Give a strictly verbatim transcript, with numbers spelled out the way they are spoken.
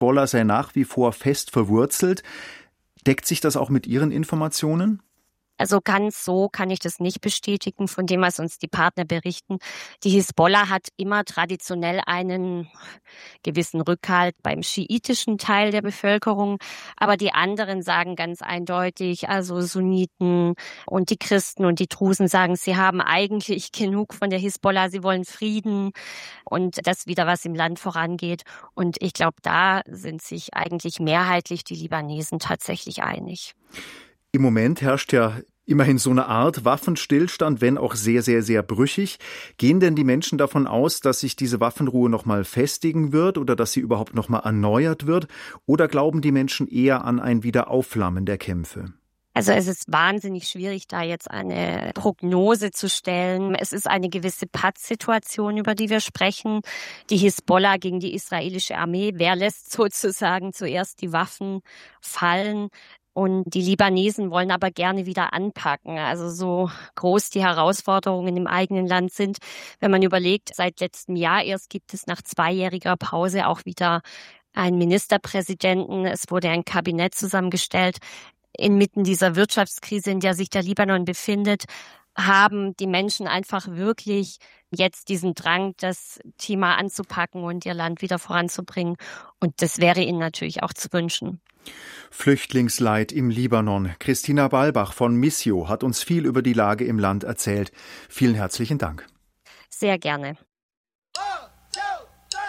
Hisbollah sei nach wie vor fest verwurzelt. Deckt sich das auch mit Ihren Informationen? Also ganz so kann ich das nicht bestätigen, von dem, was uns die Partner berichten. Die Hisbollah hat immer traditionell einen gewissen Rückhalt beim schiitischen Teil der Bevölkerung. Aber die anderen sagen ganz eindeutig, also Sunniten und die Christen und die Drusen sagen, sie haben eigentlich genug von der Hisbollah, sie wollen Frieden und dass wieder was im Land vorangeht. Und ich glaube, da sind sich eigentlich mehrheitlich die Libanesen tatsächlich einig. Im Moment herrscht ja immerhin so eine Art Waffenstillstand, wenn auch sehr, sehr, sehr brüchig. Gehen denn die Menschen davon aus, dass sich diese Waffenruhe noch mal festigen wird oder dass sie überhaupt noch mal erneuert wird? Oder glauben die Menschen eher an ein Wiederaufflammen der Kämpfe? Also es ist wahnsinnig schwierig, da jetzt eine Prognose zu stellen. Es ist eine gewisse Pattsituation, über die wir sprechen. Die Hisbollah gegen die israelische Armee. Wer lässt sozusagen zuerst die Waffen fallen? Und die Libanesen wollen aber gerne wieder anpacken. Also so groß die Herausforderungen im eigenen Land sind, wenn man überlegt, seit letztem Jahr erst gibt es nach zweijähriger Pause auch wieder einen Ministerpräsidenten. Es wurde ein Kabinett zusammengestellt. Inmitten dieser Wirtschaftskrise, in der sich der Libanon befindet, haben die Menschen einfach wirklich jetzt diesen Drang, das Thema anzupacken und ihr Land wieder voranzubringen. Und das wäre ihnen natürlich auch zu wünschen. Flüchtlingsleid im Libanon. Christina Balbach von Missio hat uns viel über die Lage im Land erzählt. Vielen herzlichen Dank. Sehr gerne.